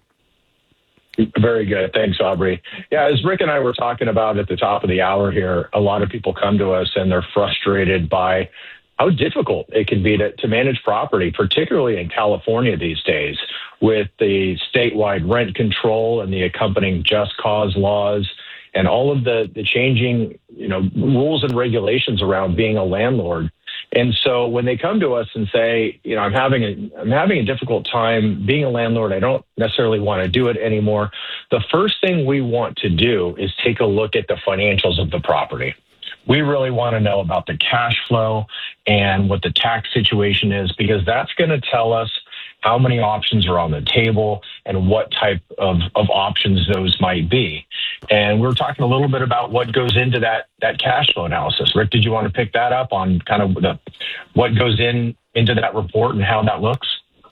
Very good. Thanks, Aubrey. Yeah, as Rick and I were talking about at the top of the hour here, a lot of people come to us and they're frustrated by how difficult it can be to, to manage property, particularly in California these days, with the statewide rent control and the accompanying just cause laws and all of the, the changing, you know, rules and regulations around being a landlord. And so when they come to us and say, you know, I'm having a, I'm having a difficult time being a landlord, I don't necessarily want to do it anymore. The first thing we want to do is take a look at the financials of the property. We really want to know about the cash flow and what the tax situation is, because that's going to tell us how many options are on the table and what type of, of options those might be. And we were talking a little bit about what goes into that, that cash flow analysis. Rick, did you want to pick that up on kind of the, what goes in into that report and how that looks?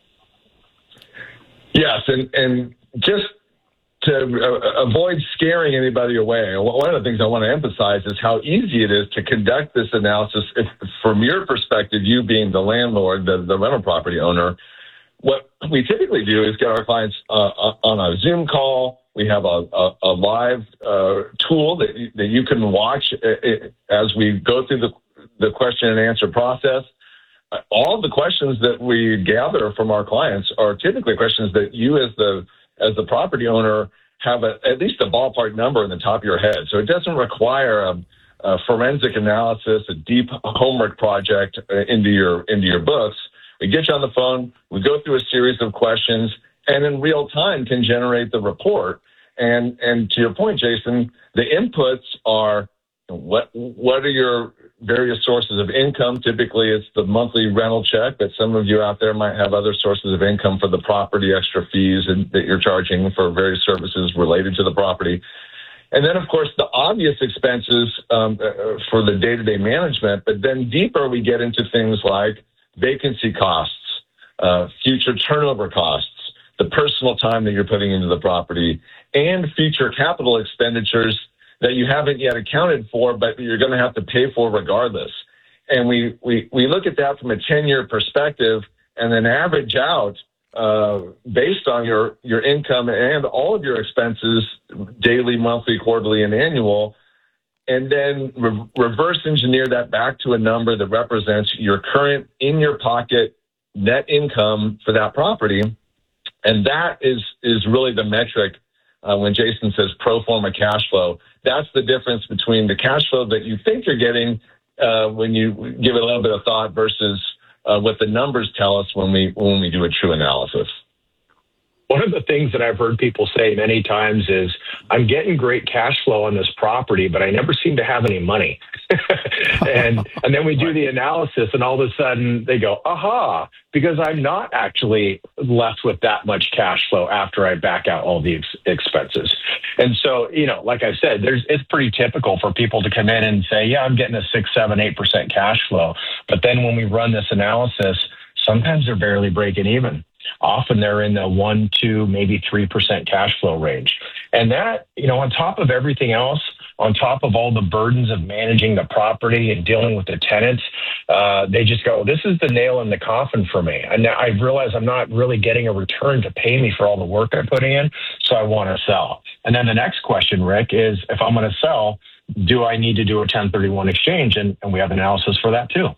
Yes, and, and just to uh, avoid scaring anybody away, one of the things I want to emphasize is how easy it is to conduct this analysis if, from your perspective, you being the landlord, the, the rental property owner. What we typically do is get our clients uh, on a Zoom call. We have a, a, a live uh, tool that you, that you can watch as we go through the, the question and answer process. All of the questions that we gather from our clients are typically questions that you as the as the property owner have a, at least a ballpark number in the top of your head. So it doesn't require a, a forensic analysis, a deep homework project into your into your books. We get you on the phone, we go through a series of questions, and in real time can generate the report. And and to your point, Jason, the inputs are what what are your various sources of income? Typically, it's the monthly rental check, but some of you out there might have other sources of income for the property, extra fees and, that you're charging for various services related to the property. And then, of course, the obvious expenses um, uh, for the day-to-day management, but then deeper we get into things like vacancy costs, uh, future turnover costs, the personal time that you're putting into the property, and future capital expenditures that you haven't yet accounted for, but you're going to have to pay for regardless. And we, we, we look at that from a ten-year perspective and then average out uh, based on your, your income and all of your expenses, daily, monthly, quarterly, and annual, and then re- reverse engineer that back to a number that represents your current in your pocket net income for that property. And that is, is really the metric uh, when Jason says pro forma cash flow. That's the difference between the cash flow that you think you're getting uh, when you give it a little bit of thought versus uh, what the numbers tell us when we when we do a true analysis. One of the things that I've heard people say many times is, I'm getting great cash flow on this property, but I never seem to have any money. and and then we do the analysis, and all of a sudden they go, aha, because I'm not actually left with that much cash flow after I back out all the ex- expenses. And so, you know, like I said, there's it's pretty typical for people to come in and say, yeah, I'm getting a six, seven, eight percent cash flow. But then when we run this analysis, sometimes they're barely breaking even. Often they're in the one, two, maybe three percent cash flow range. And that, you know, on top of everything else, on top of all the burdens of managing the property and dealing with the tenants, uh, they just go, this is the nail in the coffin for me. And now I realize I'm not really getting a return to pay me for all the work I'm putting in, so I want to sell. And then the next question, Rick, is if I'm going to sell, do I need to do a ten thirty-one exchange? And, and we have analysis for that too.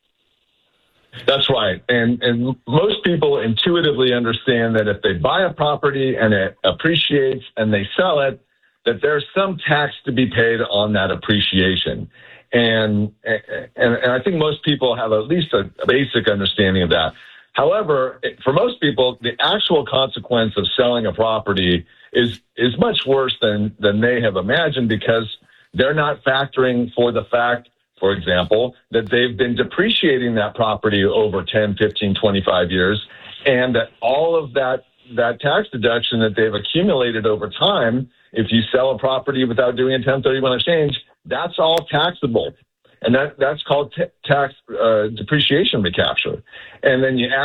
That's right. And and most people intuitively understand that if they buy a property and it appreciates and they sell it, that there's some tax to be paid on that appreciation. And and, and I think most people have at least a, a basic understanding of that. However, for most people, the actual consequence of selling a property is is much worse than, than they have imagined, because they're not factoring for the fact, for example, that they've been depreciating that property over ten, fifteen, twenty-five years, and that all of that, that tax deduction that they've accumulated over time, if you sell a property without doing a ten thirty-one exchange, that's all taxable. And that, that's called t- tax uh, depreciation recapture. And then you add